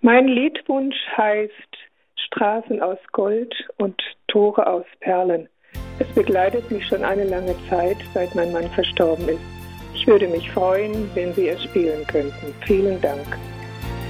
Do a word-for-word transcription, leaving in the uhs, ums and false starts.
Mein Liedwunsch heißt Straßen aus Gold und Tore aus Perlen. Es begleitet mich schon eine lange Zeit, seit mein Mann verstorben ist. Ich würde mich freuen, wenn Sie es spielen könnten. Vielen Dank.